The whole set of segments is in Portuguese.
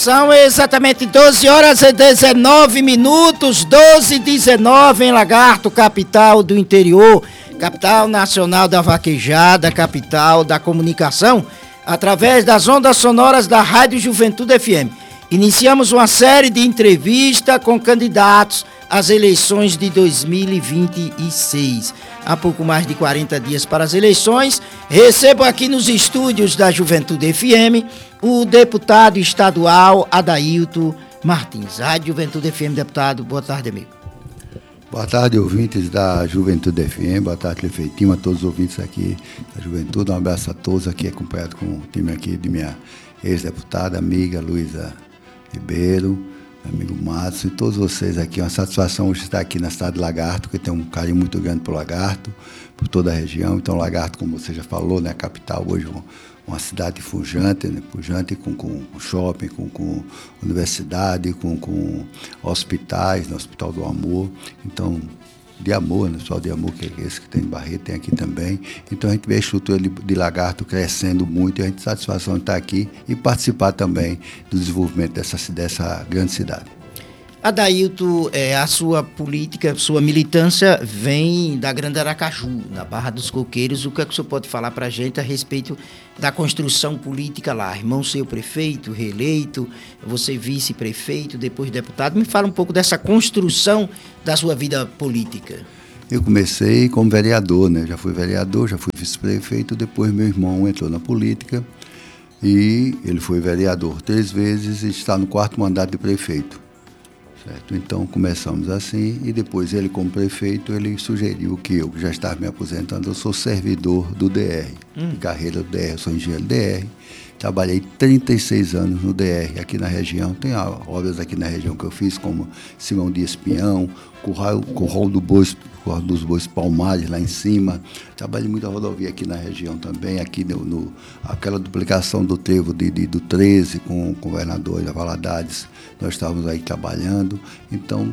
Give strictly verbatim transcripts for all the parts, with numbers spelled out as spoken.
São exatamente doze horas e dezenove minutos, doze e dezenove em Lagarto, capital do interior, capital nacional da vaquejada, capital da comunicação, através das ondas sonoras da Rádio Juventude F M. Iniciamos uma série de entrevistas com candidatos às eleições de dois mil e vinte e seis. Há pouco mais de quarenta dias para as eleições. Recebo aqui nos estúdios da Juventude F M o deputado estadual Adailton Martins. Rádio Juventude F M, deputado, boa tarde, amigo. Boa tarde, ouvintes da Juventude F M, boa tarde, Prefeitinho, a todos os ouvintes aqui da Juventude. Um abraço a todos aqui, acompanhado com o time aqui de minha ex-deputada, amiga Luísa Ribeiro, amigo Matos e todos vocês aqui. É uma satisfação hoje estar aqui na cidade de Lagarto, que tem um carinho muito grande por Lagarto, por toda a região. Então, Lagarto, como você já falou, né, a capital hoje, uma cidade pujante, né, pujante com, com shopping, com, com universidade, com, com hospitais, no Hospital do Amor. Então, de amor, né, Hospital de Amor, que é esse que tem em Barreto, tem aqui também. Então, a gente vê a estrutura de, de Lagarto crescendo muito e a gente tem satisfação de estar aqui e participar também do desenvolvimento dessa, dessa grande cidade. Adailton, é, a sua política, sua militância vem da Grande Aracaju, na Barra dos Coqueiros. O que é que o senhor pode falar para a gente a respeito da construção política lá? Irmão seu prefeito, reeleito, você vice-prefeito, depois deputado. Me fala um pouco dessa construção da sua vida política. Eu comecei como vereador, né? Já fui vereador, já fui vice-prefeito, depois meu irmão entrou na política e ele foi vereador três vezes e está no quarto mandato de prefeito. Certo? Então começamos assim e depois ele como prefeito ele sugeriu que eu, que já estava me aposentando, eu sou servidor do D R, hum. de carreira do D R, eu sou engenheiro do D R, trabalhei trinta e seis anos no D R aqui na região, tem obras aqui na região que eu fiz como Simão Dias Pinhão, Curral, Curral do Bois, Curral dos Bois Palmares lá em cima, trabalhei muito a rodovia aqui na região também, aqui no, no aquela duplicação do trevo de, de, do treze com o governador de Valadares, nós estávamos aí trabalhando, então,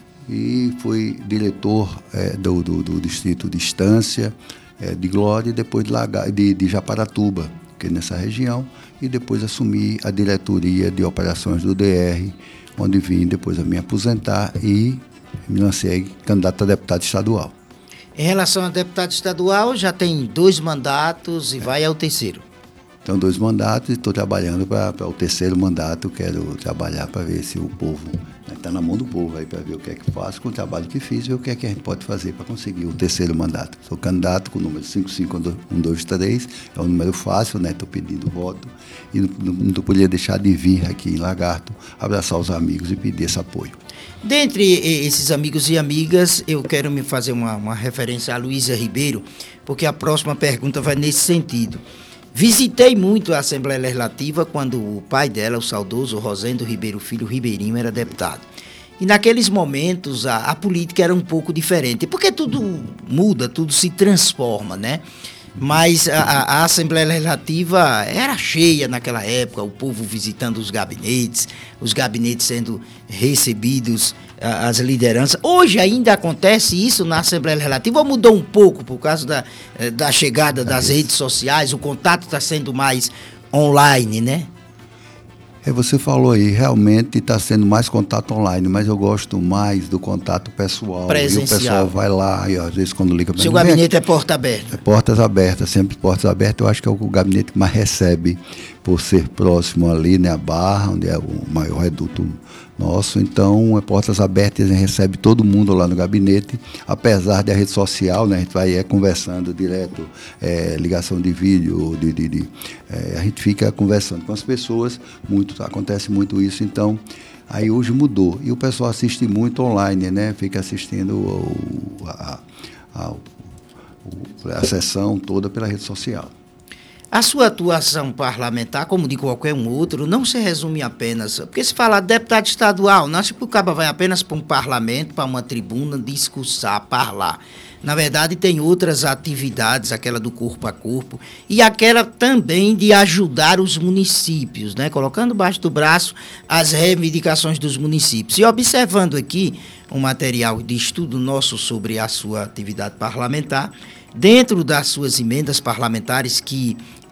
e fui diretor é, do, do, do distrito de Estância, é, de Glória, e depois de, Laga, de, de Japaratuba, que é nessa região, e depois assumi a diretoria de operações do D R, onde vim depois a me aposentar e me lancei candidato a deputado estadual. Em relação a deputado estadual, já tem dois mandatos e é. vai ao terceiro. Então, dois mandatos e estou trabalhando para o terceiro mandato. Quero trabalhar para ver se o povo, está né, na mão do povo aí para ver o que é que faço com o trabalho que fiz, ver o que é que a gente pode fazer para conseguir o terceiro mandato. Sou candidato com o número cinco cinco um dois três, é um número fácil, né? Estou pedindo voto e não, não, não podia deixar de vir aqui em Lagarto, abraçar os amigos e pedir esse apoio. Dentre esses amigos e amigas, eu quero me fazer uma, uma referência a Luísa Ribeiro, porque a próxima pergunta vai nesse sentido. Visitei muito a Assembleia Legislativa quando o pai dela, o saudoso Rosendo Ribeiro Filho Ribeirinho, era deputado. E naqueles momentos a, a política era um pouco diferente, porque tudo muda, tudo se transforma, né? Mas a, a Assembleia Legislativa era cheia naquela época, o povo visitando os gabinetes, os gabinetes sendo recebidos, a, as lideranças. Hoje ainda acontece isso na Assembleia Legislativa ou mudou um pouco por causa da, da chegada das redes sociais, o contato está sendo mais online, né? É, você falou aí, realmente está sendo mais contato online, mas eu gosto mais do contato pessoal. Presencial. E o pessoal vai lá, e às vezes quando liga para mim... Seu gabinete é porta aberta? É portas abertas, sempre portas abertas. Eu acho que é o gabinete que mais recebe, por ser próximo ali, né, a Barra, onde é o maior reduto nosso. Então, é portas abertas, a gente recebe todo mundo lá no gabinete, apesar da rede social, né, a gente vai é, conversando direto, é, ligação de vídeo, de, de, de, é, a gente fica conversando com as pessoas, muito, acontece muito isso, então, aí hoje mudou. E o pessoal assiste muito online, né, fica assistindo o, a, a, a sessão toda pela rede social. A sua atuação parlamentar, como de qualquer um outro, não se resume apenas... Porque se fala de deputado estadual, não acho que o cabo vai apenas para um parlamento, para uma tribuna, discursar, falar. Na verdade, tem outras atividades, aquela do corpo a corpo, e aquela também de ajudar os municípios, né? Colocando baixo do braço as reivindicações dos municípios. E observando aqui um material de estudo nosso sobre a sua atividade parlamentar, dentro das suas emendas parlamentares que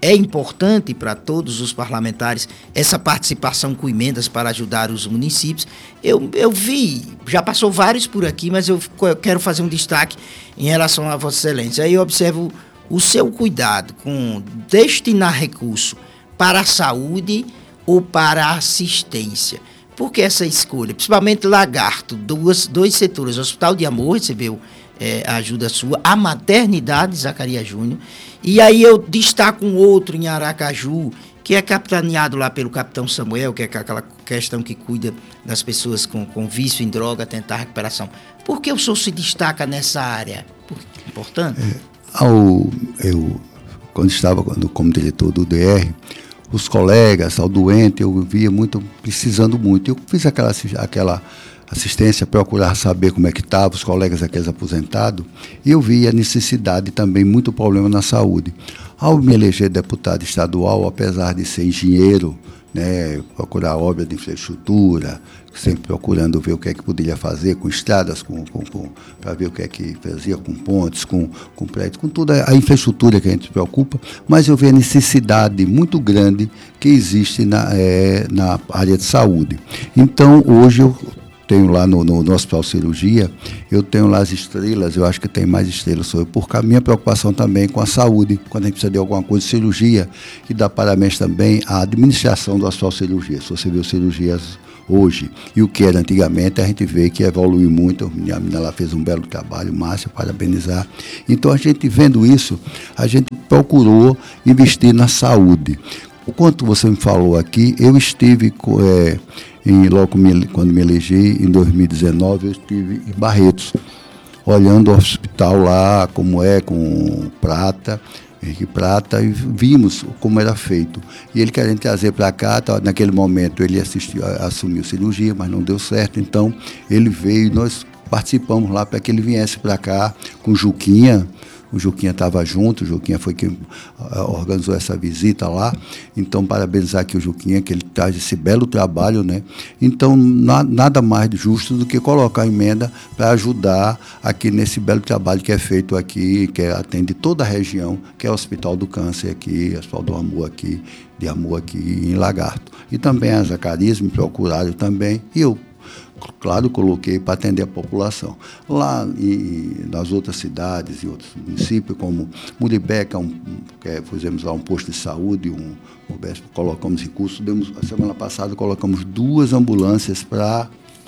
é importante para todos os parlamentares essa participação com emendas para ajudar os municípios. Eu, eu vi, já passou vários por aqui, mas eu, eu quero fazer um destaque em relação a Vossa Excelência. Aí eu observo o seu cuidado com destinar recurso para a saúde ou para a assistência. Por que essa escolha? Principalmente Lagarto, duas, dois setores. O Hospital de Amor recebeu é, a ajuda sua, a maternidade Zacarias Júnior, e aí eu destaco um outro em Aracaju, que é capitaneado lá pelo capitão Samuel, que é aquela questão que cuida das pessoas com, com vício em droga, tentar recuperação. Por que o senhor se destaca nessa área? Por, importante? É, ao, eu, quando estava como diretor do D R, os colegas, ao doente, eu via muito, precisando muito. Eu fiz aquela, aquela assistência, procurar saber como é que estavam os colegas, aqueles aposentados, e eu via a necessidade também, muito problema na saúde. Ao me eleger deputado estadual, apesar de ser engenheiro, né, procurar obra de infraestrutura, sempre procurando ver o que é que poderia fazer com estradas, com, com, com, para ver o que é que fazia com pontes, com, com prédios, com toda a infraestrutura que a gente se preocupa, mas eu vejo a necessidade muito grande que existe na, é, na área de saúde. Então, hoje eu tenho lá no, no, no Hospital Cirurgia, eu tenho lá as estrelas, eu acho que tem mais estrelas, sou eu, porque a minha preocupação também com a saúde, quando a gente precisa de alguma coisa de cirurgia, e dá parabéns também à administração do Hospital Cirurgia. Se você viu cirurgias hoje e o que era antigamente, a gente vê que evoluiu muito. A minha menina lá fez um belo trabalho, Márcia, parabenizar. Então, a gente vendo isso, a gente procurou investir na saúde. Quanto você me falou aqui, eu estive, é, em, logo me, quando me elegi, em dois mil e dezenove, eu estive em Barretos, olhando o hospital lá, como é, com Prata, Henrique Prata, e vimos como era feito. E ele querendo trazer para cá, tá, naquele momento ele assistiu, assumiu cirurgia, mas não deu certo, então ele veio e nós participamos lá para que ele viesse para cá com o Juquinha. O Juquinha estava junto, o Juquinha foi quem organizou essa visita lá. Então, parabenizar aqui o Juquinha, que ele traz esse belo trabalho, né? Então, na, nada mais justo do que colocar a emenda para ajudar aqui nesse belo trabalho que é feito aqui, que atende toda a região, que é o Hospital do Câncer aqui, Hospital do Amor aqui, de Amor aqui em Lagarto. E também a Zacarias me procuraram também, e eu, claro, coloquei para atender a população. Lá e nas outras cidades e outros municípios, como Muribeca, um, que é, fizemos lá um posto de saúde, um, um, colocamos recursos, demos, a semana passada colocamos duas ambulâncias para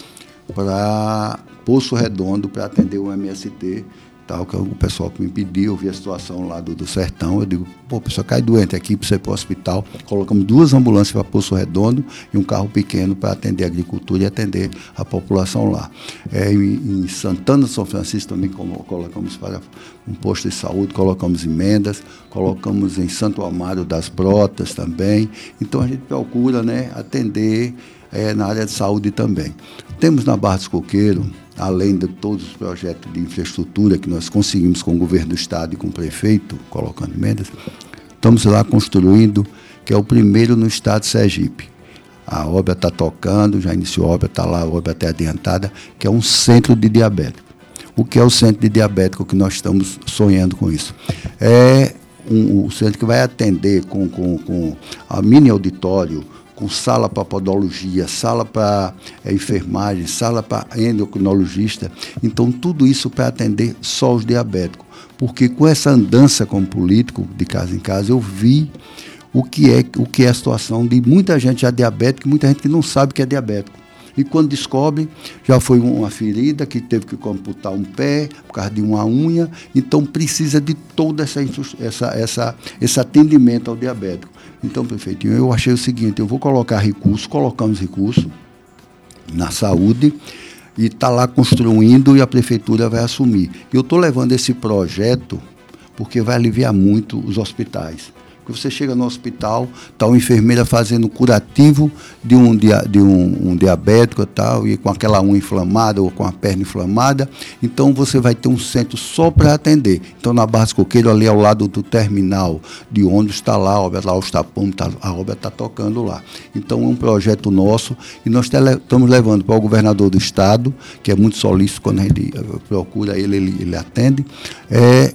para Poço Redondo, para atender o M S T, tal, que o pessoal que me pediu, eu vi a situação lá do, do sertão, eu digo, pô, o pessoal cai doente aqui, para você ir para o hospital. Colocamos duas ambulâncias para Poço Redondo e um carro pequeno para atender a agricultura e atender a população lá. É, em, em Santana, São Francisco, também colocamos para um posto de saúde, colocamos emendas, colocamos em Santo Amaro das Brotas também. Então, a gente procura, né, atender é, na área de saúde também. Temos na Barra dos Coqueiros, além de todos os projetos de infraestrutura que nós conseguimos com o governo do estado e com o prefeito, colocando emendas, estamos lá construindo, que é o primeiro no estado de Sergipe. A obra está tocando, já iniciou a obra, está lá, a obra até adiantada, que é um centro de diabético. O que é o centro de diabético que nós estamos sonhando com isso? É um, um centro que vai atender com, com, com a mini auditório, com sala para podologia, sala para é, enfermagem, sala para endocrinologista. Então, tudo isso para atender só os diabéticos. Porque com essa andança como político, de casa em casa, eu vi o que é, o que é a situação de muita gente já diabética e muita gente que não sabe que é diabético. E quando descobre, já foi uma ferida que teve que computar um pé por causa de uma unha. Então, precisa de todo essa, essa, essa, esse atendimento ao diabético. Então, prefeitinho, eu achei o seguinte, eu vou colocar recursos, colocamos recursos na saúde e está lá construindo e a prefeitura vai assumir. Eu estou levando esse projeto porque vai aliviar muito os hospitais. Porque você chega no hospital, está uma enfermeira fazendo curativo de um, dia, de um, um diabético e tal, e com aquela unha inflamada ou com a perna inflamada. Então, você vai ter um centro só para atender. Então, na Barra dos Coqueiros, ali ao lado do terminal de ônibus, está lá, a obra, lá os tapões, tá, a obra está tocando lá. Então, é um projeto nosso e nós estamos levando para o governador do estado, que é muito solícito, quando a gente procura ele, ele, ele atende, é,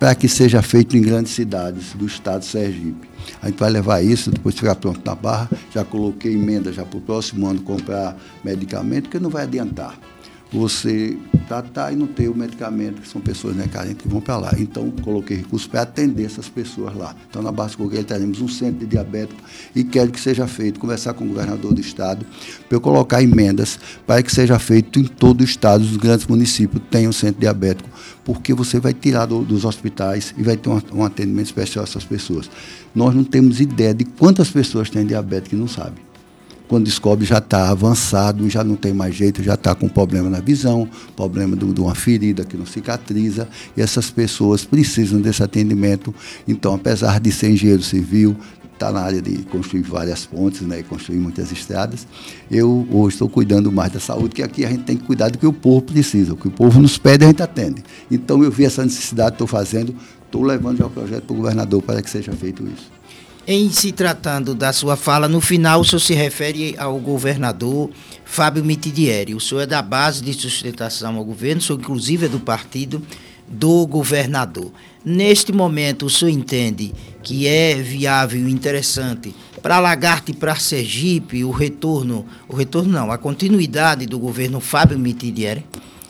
para que seja feito em grandes cidades do estado de Sergipe. A gente vai levar isso, depois de ficar pronto na Barra, já coloquei emenda já para o próximo ano comprar medicamento, que não vai adiantar você tratar e não ter o medicamento, que são pessoas, né, carentes que vão para lá. Então, coloquei recursos para atender essas pessoas lá. Então, na Barra dos Coqueiros, teremos um centro de diabético e quero que seja feito, conversar com o governador do estado, para eu colocar emendas para que seja feito em todo o estado, os grandes municípios tenham um centro diabético, porque você vai tirar do, dos hospitais e vai ter um, um atendimento especial a essas pessoas. Nós não temos ideia de quantas pessoas têm diabetes que não sabem. Quando descobre, já está avançado, já não tem mais jeito, já está com problema na visão, problema de uma ferida que não cicatriza, e essas pessoas precisam desse atendimento. Então, apesar de ser engenheiro civil, estar tá na área de construir várias pontes, né, e construir muitas estradas, eu hoje estou cuidando mais da saúde, que aqui a gente tem que cuidar do que o povo precisa, o que o povo nos pede, a gente atende. Então, eu vi essa necessidade, estou fazendo, estou levando já o projeto para o governador para que seja feito isso. Em se tratando da sua fala, no final o senhor se refere ao governador Fábio Mitidieri. O senhor é da base de sustentação ao governo, o senhor inclusive é do partido do governador. Neste momento, o senhor entende que é viável e interessante para Lagarto e para Sergipe o retorno, o retorno não, a continuidade do governo Fábio Mitidieri?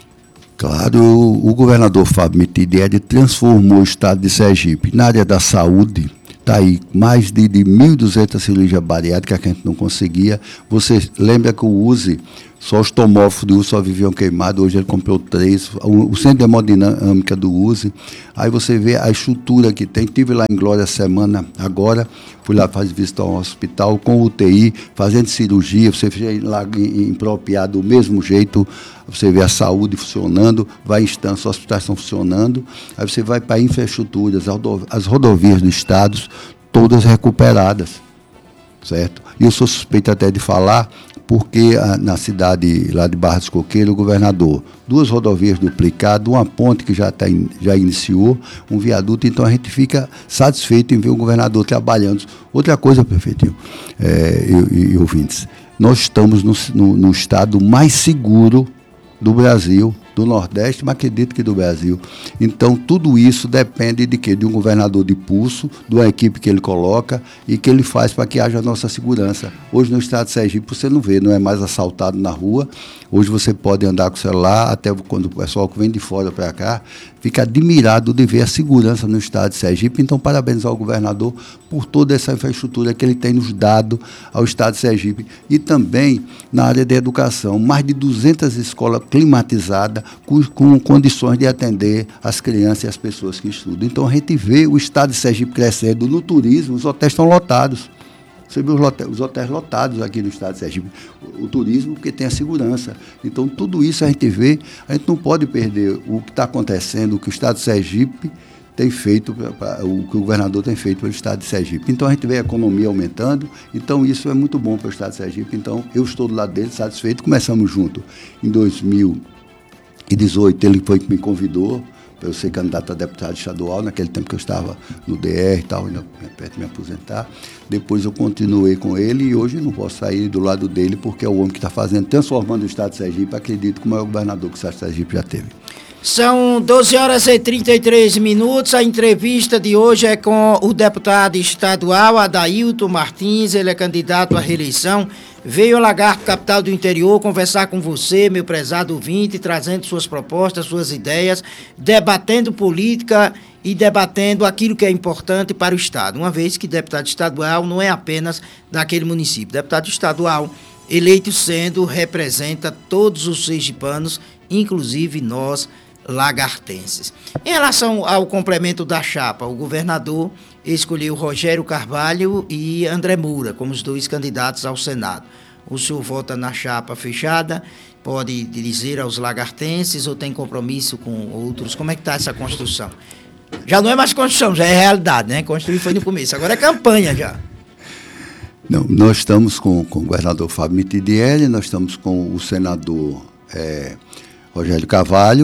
Claro, o, o governador Fábio Mitidieri transformou o estado de Sergipe na área da saúde. Está aí, mais de, de mil e duzentas cirurgias bariátricas que a gente não conseguia. Você lembra que o U Z I, só os tomógrafos do U Z I só viviam queimados, hoje ele comprou três. O, o centro de hemodinâmica do U Z I, aí você vê a estrutura que tem. Estive lá em Glória semana agora, fui lá fazer visita ao hospital com U T I, fazendo cirurgia, você vê lá em, em Propiá do mesmo jeito, você vê a saúde funcionando, vai em instância, os hospitais estão funcionando, aí você vai para infraestruturas, as rodovias do estado, todas recuperadas, certo? E eu sou suspeito até de falar, porque a, na cidade lá de Barra dos Coqueiros, o governador, duas rodovias duplicadas, uma ponte que já, tá in, já iniciou, um viaduto, então a gente fica satisfeito em ver o governador trabalhando. Outra coisa, prefeito, é, e, e ouvintes, nós estamos no, no, no estado mais seguro do Brasil, do Nordeste, mas acredito que do Brasil. Então, tudo isso depende de quê? De um governador de pulso, de uma equipe que ele coloca e que ele faz para que haja a nossa segurança. Hoje, no estado de Sergipe, você não vê, não é mais assaltado na rua. Hoje você pode andar com o celular, até quando o pessoal que vem de fora para cá, fica admirado de ver a segurança no estado de Sergipe. Então, parabenizar o governador por toda essa infraestrutura que ele tem nos dado ao estado de Sergipe. E também na área da educação, mais de duzentas escolas climatizadas, com, com condições de atender as crianças e as pessoas que estudam. Então, a gente vê o estado de Sergipe crescendo no turismo, os hotéis estão lotados. Você vê os hotéis, os hotéis lotados aqui no estado de Sergipe. O, o turismo, porque tem a segurança. Então, tudo isso a gente vê, a gente não pode perder o que está acontecendo, o que o estado de Sergipe tem feito, pra, pra, o que o governador tem feito pelo estado de Sergipe. Então, a gente vê a economia aumentando, então isso é muito bom para o estado de Sergipe. Então, eu estou do lado dele, satisfeito. Começamos junto em dois mil e dezoito, ele foi que me convidou para eu ser candidato a deputado estadual, naquele tempo que eu estava no D R e tal, ainda perto de me aposentar. Depois eu continuei com ele e hoje não posso sair do lado dele, porque é o homem que está fazendo, transformando o estado de Sergipe, acredito que o maior governador que o estado de Sergipe já teve. São doze horas e trinta e três minutos. A entrevista de hoje é com o deputado estadual Adailton Martins. Ele é candidato à reeleição. Veio a Lagarto, capital do interior, conversar com você, meu prezado ouvinte, trazendo suas propostas, suas ideias, debatendo política e debatendo aquilo que é importante para o Estado. Uma vez que deputado estadual não é apenas daquele município. Deputado estadual, eleito sendo, representa todos os sergipanos, inclusive nós, lagartenses. Em relação ao complemento da chapa, o governador escolheu Rogério Carvalho e André Moura como os dois candidatos ao Senado. O senhor vota na chapa fechada, pode dizer aos lagartenses ou tem compromisso com outros? Como é que está essa construção? Já não é mais construção, já é realidade, né? Construir foi no começo, agora é campanha já. Não, nós estamos com, com o governador Fábio Mitidieri, nós estamos com o senador é, Rogério Carvalho,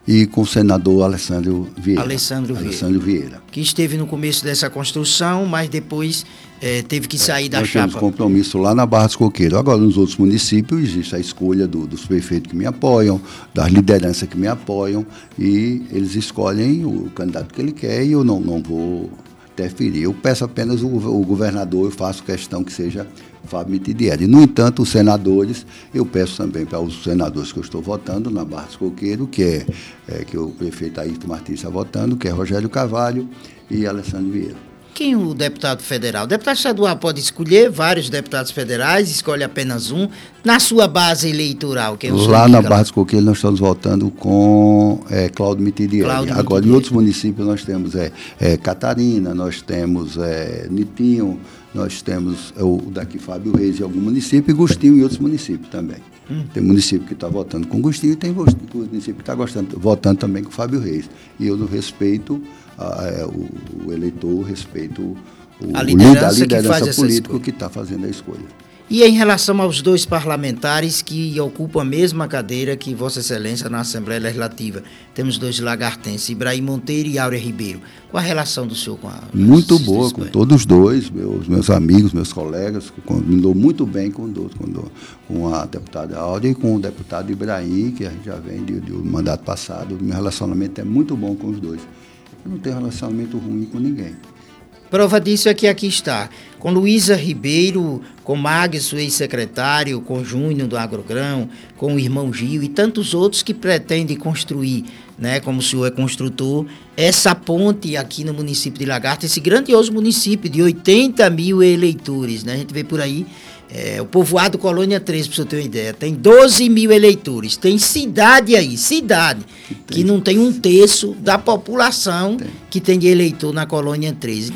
e com o senador Alessandro Vieira. Alessandro Vieira. Alessandro Vieira. Que esteve no começo dessa construção, mas depois eh, teve que sair da Nós chapa. temos compromisso lá na Barra dos Coqueiros. Agora, nos outros municípios, existe a escolha do, dos prefeitos que me apoiam, das lideranças que me apoiam, e eles escolhem o candidato que ele quer, e eu não, não vou interferir. Eu peço apenas o, o governador, eu faço questão que seja Fábio Mitidieri. No entanto, os senadores, eu peço também para os senadores que eu estou votando na Barra dos Coqueiros, que é, é que o prefeito Ayrton Martins está votando, que é Rogério Carvalho e Alessandro Vieira. Quem o deputado federal? O deputado estadual pode escolher vários deputados federais, escolhe apenas um. Na sua base eleitoral, quem o Lá na Barra dos Coqueiros nós estamos votando com é, Cláudio Mitidieri. Cláudio Agora, Mitidieri. em outros municípios nós temos é, é, Catarina, nós temos é, Nitinho, nós temos é, o daqui Fábio Reis em algum município e Gustinho em outros municípios também. Hum. Tem município que está votando com Gustinho e tem município que está votando também com Fábio Reis. E eu, no respeito, a, é, o, o eleitor, respeito o, a liderança, a liderança que política que está fazendo a escolha. E em relação aos dois parlamentares que ocupam a mesma cadeira que Vossa Excelência na Assembleia Legislativa, temos dois lagartenses, Ibrahim Monteiro e Áurea Ribeiro. Qual a relação do senhor com a... Muito boa, com todos os dois, meus, meus amigos, meus colegas, me dou muito bem com, com, com a deputada Áurea e com o deputado Ibrahim, que a gente já vem de, de um mandato passado. O meu relacionamento é muito bom com os dois. Eu não tenho relacionamento ruim com ninguém. Prova disso é que aqui está, com Luísa Ribeiro, com Magno, ex-secretário, com Júnior do Agrogrão, com o irmão Gil e tantos outros que pretendem construir, né, como o senhor é construtor, essa ponte aqui no município de Lagarto, esse grandioso município de oitenta mil eleitores, né, a gente vê por aí, é, o povoado Colônia três, para você ter uma ideia, tem doze mil eleitores, tem cidade aí, cidade, que não tem um terço da população que tem de eleitor na Colônia três.